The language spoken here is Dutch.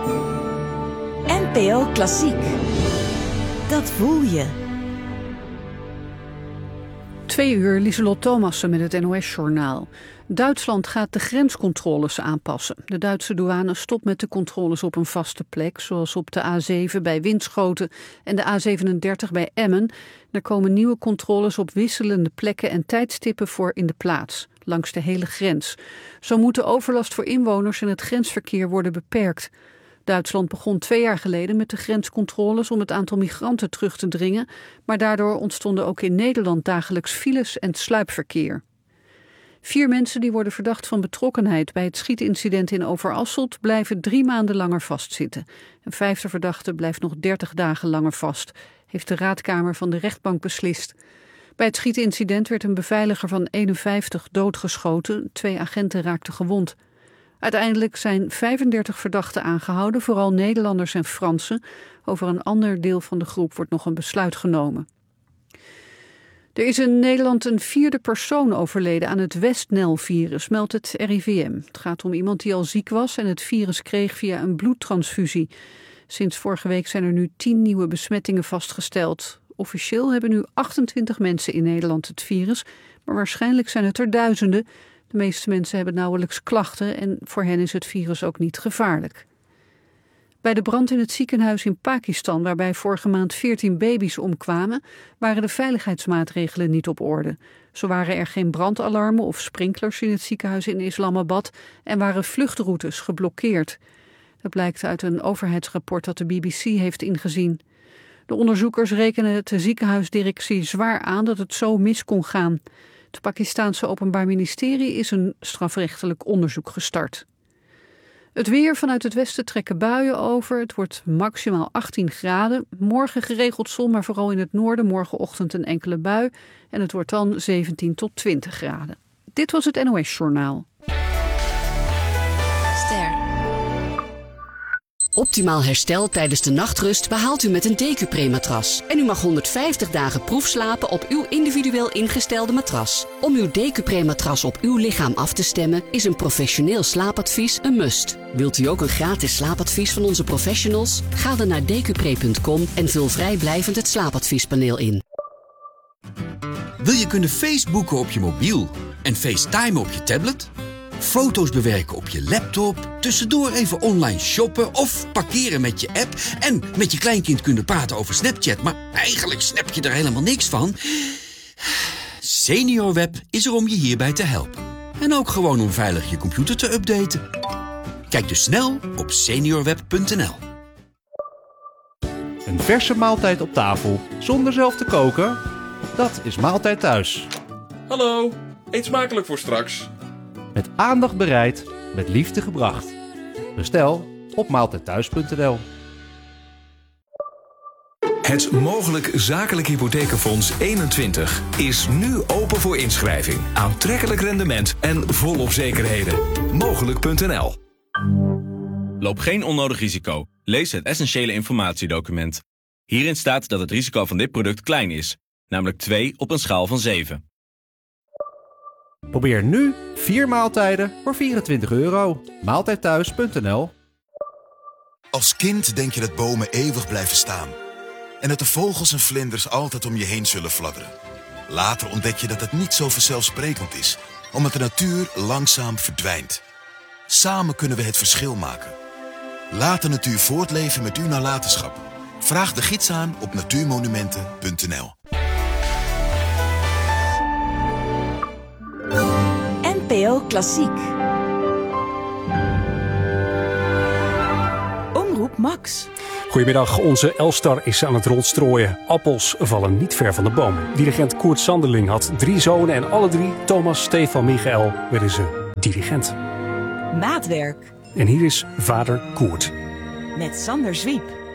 NPO Klassiek. Dat voel je. 2 uur, Lieselot Thomassen met het NOS-journaal. Duitsland gaat de grenscontroles aanpassen. De Duitse douane stopt met de controles op een vaste plek, zoals op de A7 bij Winschoten en de A37 bij Emmen. Er komen nieuwe controles op wisselende plekken en tijdstippen voor in de plaats, langs de hele grens. Zo moet de overlast voor inwoners en het grensverkeer worden beperkt. Duitsland begon 2 jaar geleden met de grenscontroles om het aantal migranten terug te dringen, maar daardoor ontstonden ook in Nederland dagelijks files en sluipverkeer. 4 mensen die worden verdacht van betrokkenheid bij het schietincident in Overasselt blijven 3 maanden langer vastzitten. Een 5e verdachte blijft nog 30 dagen langer vast, heeft de raadkamer van de rechtbank beslist. Bij het schietincident werd een beveiliger van 51 doodgeschoten, 2 agenten raakten gewond. Uiteindelijk zijn 35 verdachten aangehouden, vooral Nederlanders en Fransen. Over een ander deel van de groep wordt nog een besluit genomen. Er is in Nederland een 4e persoon overleden aan het Westnel-virus, meldt het RIVM. Het gaat om iemand die al ziek was en het virus kreeg via een bloedtransfusie. Sinds vorige week zijn er nu 10 nieuwe besmettingen vastgesteld. Officieel hebben nu 28 mensen in Nederland het virus, maar waarschijnlijk zijn het er duizenden. De meeste mensen hebben nauwelijks klachten en voor hen is het virus ook niet gevaarlijk. Bij de brand in het ziekenhuis in Pakistan, waarbij vorige maand 14 baby's omkwamen, waren de veiligheidsmaatregelen niet op orde. Zo waren er geen brandalarmen of sprinklers in het ziekenhuis in Islamabad en waren vluchtroutes geblokkeerd. Dat blijkt uit een overheidsrapport dat de BBC heeft ingezien. De onderzoekers rekenen het de ziekenhuisdirectie zwaar aan dat het zo mis kon gaan. Het Pakistaanse Openbaar Ministerie is een strafrechtelijk onderzoek gestart. Het weer: vanuit het westen trekken buien over. Het wordt maximaal 18 graden. Morgen geregeld zon, maar vooral in het noorden morgenochtend een enkele bui. En het wordt dan 17 tot 20 graden. Dit was het NOS-journaal. Optimaal herstel tijdens de nachtrust behaalt u met een Decupré-matras. En u mag 150 dagen proefslapen op uw individueel ingestelde matras. Om uw Decupré-matras op uw lichaam af te stemmen is een professioneel slaapadvies een must. Wilt u ook een gratis slaapadvies van onze professionals? Ga dan naar decupré.com en vul vrijblijvend het slaapadviespaneel in. Wil je kunnen Facebooken op je mobiel en FaceTimen op je tablet? Foto's bewerken op je laptop, tussendoor even online shoppen of parkeren met je app en met je kleinkind kunnen praten over Snapchat, maar eigenlijk snap je er helemaal niks van? SeniorWeb is er om je hierbij te helpen. En ook gewoon om veilig je computer te updaten. Kijk dus snel op seniorweb.nl. Een verse maaltijd op tafel zonder zelf te koken? Dat is Maaltijd Thuis. Hallo, eet smakelijk voor straks. Met aandacht bereid, met liefde gebracht. Bestel op maaltijdthuis.nl. Het Mogelijk Zakelijk Hypothekenfonds 21 is nu open voor inschrijving. Aantrekkelijk rendement en volop zekerheden. Mogelijk.nl. Loop geen onnodig risico. Lees het essentiële informatiedocument. Hierin staat dat het risico van dit product klein is, namelijk 2 op een schaal van 7. Probeer nu 4 maaltijden voor €24. Maaltijdthuis.nl. Als kind denk je dat bomen eeuwig blijven staan. En dat de vogels en vlinders altijd om je heen zullen fladderen. Later ontdek je dat het niet zo vanzelfsprekend is, omdat de natuur langzaam verdwijnt. Samen kunnen we het verschil maken. Laat de natuur voortleven met uw nalatenschap. Vraag de gids aan op natuurmonumenten.nl. NPO Klassiek. Omroep Max. Goedemiddag, onze Elstar is aan het rondstrooien. Appels vallen niet ver van de boom. Dirigent Koert Sanderling had 3 zonen en alle 3, Thomas, Stefan, Michael, werden ze dirigent. Maatwerk. En hier is vader Koert. Met Sander Zwiep.